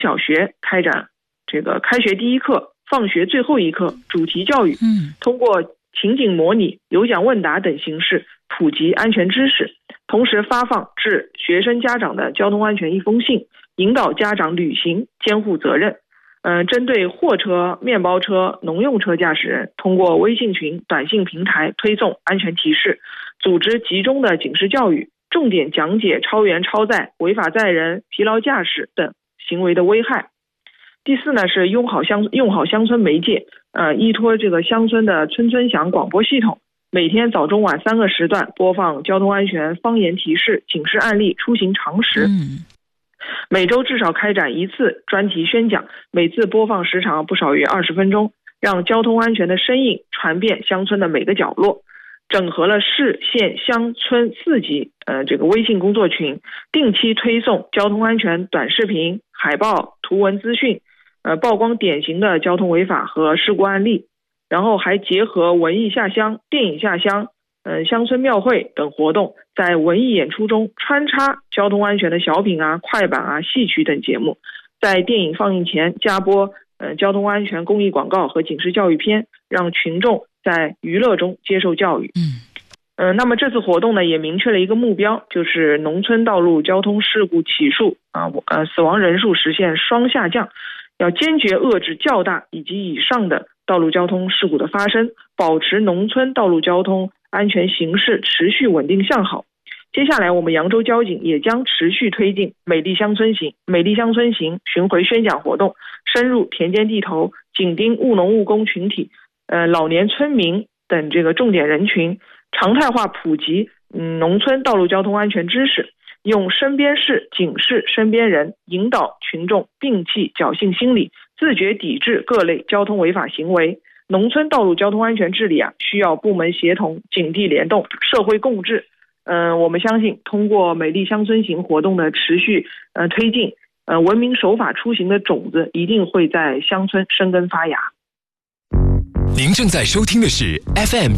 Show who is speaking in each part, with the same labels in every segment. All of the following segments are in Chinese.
Speaker 1: 小学开展这个开学第一课、放学最后一课主题教育，通过情景模拟、有奖问答等形式普及安全知识，同时发放致学生家长的交通安全一封信，引导家长履行监护责任。针对货车、面包车、农用车驾驶人，通过微信群、短信平台推送安全提示，组织集中的警示教育，重点讲解超员超载、违法载人、疲劳驾驶等行为的危害。第四呢是用好乡村媒介，依托这个乡村的村村响广播系统，每天早中晚3个时段播放交通安全方言提示、警示案例、出行常识。每周至少开展1次专题宣讲，每次播放时长不少于20分钟，让交通安全的声音传遍乡村的每个角落。整合了市、县、乡村4级这个微信工作群，定期推送交通安全短视频、海报、图文资讯，曝光典型的交通违法和事故案例，然后还结合文艺下乡、电影下乡、乡村庙会等活动，在文艺演出中穿插交通安全的小品啊、快板啊、戏曲等节目，在电影放映前加播交通安全公益广告和警示教育片，让群众在娱乐中接受教育。那么这次活动呢，也明确了一个目标，就是农村道路交通事故起数死亡人数实现双下降，要坚决遏制较大以及以上的道路交通事故的发生，保持农村道路交通安全形势持续稳定向好。接下来我们扬州交警也将持续推进美丽乡村行巡回宣讲活动，深入田间地头，紧盯务农务工群体、老年村民等这个重点人群，常态化普及农村道路交通安全知识，用身边事警示身边人，引导群众摒弃侥幸心理，自觉抵制各类交通违法行为。农村道路交通安全治理需要部门协同、警惕联动、社会共治。我们相信通过美丽乡村行活动的持续推进，文明守法出行的种子一定会在乡村生根发芽。
Speaker 2: 您正在收听的是 FM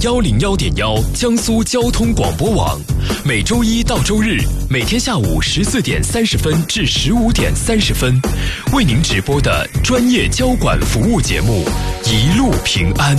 Speaker 2: 101.1江苏交通广播网，每周一到周日每天下午14点30分至15点30分为您直播的专业交管服务节目一路平安。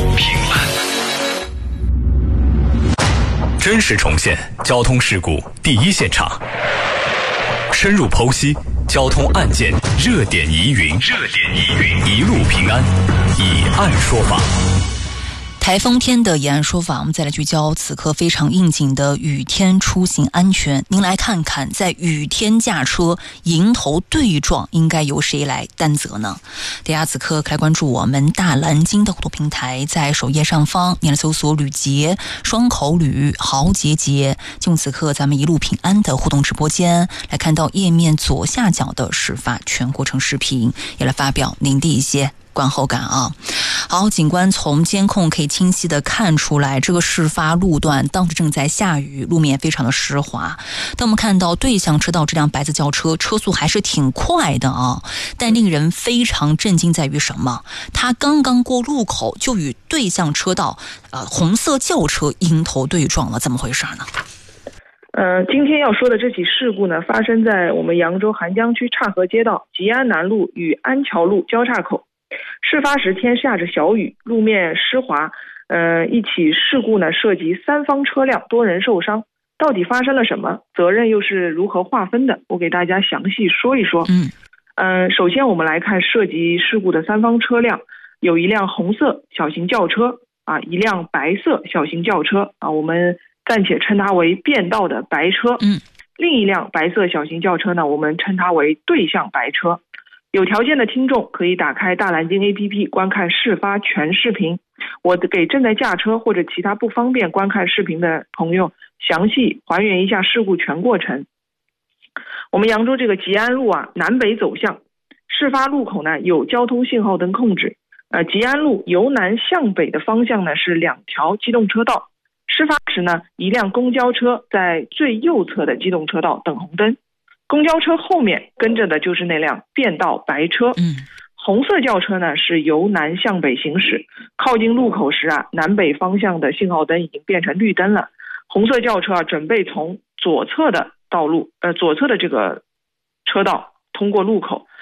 Speaker 2: 真实重现交通事故第一现场，深入剖析交通案件热点疑云，一路平安，以案说法。
Speaker 3: 台风天的以案说法，我们再来聚焦此刻非常应景的雨天出行安全。您来看看，在雨天驾车迎头对撞，应该由谁来担责呢？大家此刻可来关注我们大蓝鲸的互动平台，在首页上方您来搜索吕杰、双口吕、豪杰杰，就此刻咱们一路平安的互动直播间，来看到页面左下角的事发全过程视频，也来发表您的一些观后感啊。好，警官从监控可以清晰的看出来，这个事发路段当时正在下雨，路面非常的湿滑。当我们看到对向车道这辆白色轿车车速还是挺快的啊，但令人非常震惊在于什么？它刚刚过路口就与对向车道红色轿车迎头对撞了，怎么回事呢？
Speaker 1: 今天要说的这起事故呢，发生在我们扬州邗江区岔河街道吉安南路与安桥路交叉口。事发时天下着小雨，路面湿滑，一起事故呢涉及3方车辆，多人受伤。到底发生了什么？责任又是如何划分的？我给大家详细说一说。首先我们来看涉及事故的3方车辆，有一辆红色小型轿车一辆白色小型轿车我们暂且称它为变道的白车。另一辆白色小型轿车呢，我们称它为对向白车。有条件的听众可以打开大蓝鲸 APP 观看事发全视频，我给正在驾车或者其他不方便观看视频的朋友详细还原一下事故全过程。我们扬州这个吉安路南北走向，事发路口呢有交通信号灯控制。吉安路由南向北的方向呢是2条机动车道。事发时呢，一辆公交车在最右侧的机动车道等红灯。公交车后面跟着的就是那辆变道白车。红色轿车呢是由南向北行驶，靠近路口时南北方向的信号灯已经变成绿灯了。红色轿车准备从左侧的这个车道通过路口，